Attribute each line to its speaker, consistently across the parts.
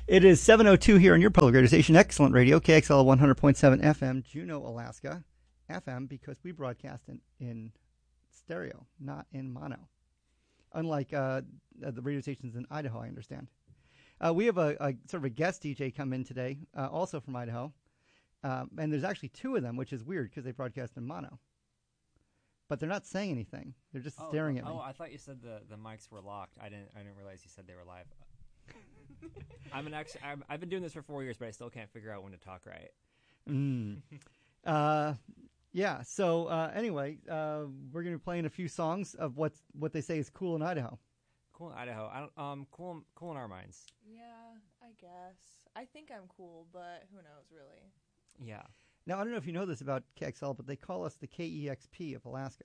Speaker 1: It is 7:02 here on your public radio station, Excellent Radio, KXL 100.7 FM, Juneau, Alaska. FM because we broadcast in stereo, not in mono. Unlike the radio stations in Idaho, I understand. We have a sort of a guest DJ come in today, also from Idaho. And there's actually two of them, which is weird because they broadcast in mono. But they're not saying anything. They're just staring at me.
Speaker 2: Oh, I thought you said the mics were locked. I didn't realize you said they were live. I've been doing this for 4 years, but I still can't figure out when to talk right.
Speaker 1: Yeah. So anyway, we're going to be playing a few songs of what they say is cool in Idaho.
Speaker 2: Cool in Idaho. Cool in our minds.
Speaker 3: Yeah, I guess. I think I'm cool, but who knows, really?
Speaker 2: Yeah.
Speaker 1: Now, I don't know if you know this about KXL, but they call us the KEXP of Alaska.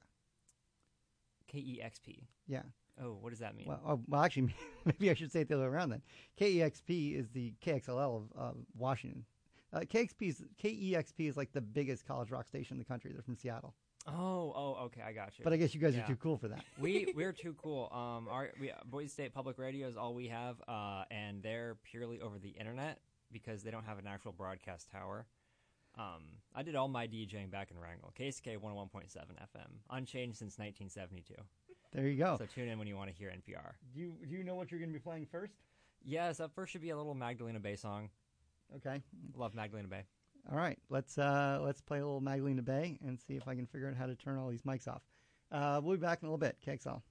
Speaker 2: KEXP?
Speaker 1: Yeah.
Speaker 2: Oh, what does that mean?
Speaker 1: Well, actually, maybe I should say it the other way around then. KEXP is the KXLL of Washington. KEXP is like the biggest college rock station in the country. They're from Seattle.
Speaker 2: Oh, okay, I got you.
Speaker 1: But I guess you guys are too cool for that.
Speaker 2: We're too cool. Boise State Public Radio is all we have, and they're purely over the internet because they don't have an actual broadcast tower. I did all my DJing back in Wrangell. KSK 101.7 FM, unchanged since 1972.
Speaker 1: There you go.
Speaker 2: So tune in when you want to hear NPR.
Speaker 1: Do you know what you're going to be playing first?
Speaker 2: Yes, up first should be a little Magdalena Bay song.
Speaker 1: Okay.
Speaker 2: Love Magdalena Bay.
Speaker 1: All right, let's play a little Magdalena Bay and see if I can figure out how to turn all these mics off. We'll be back in a little bit. KXL.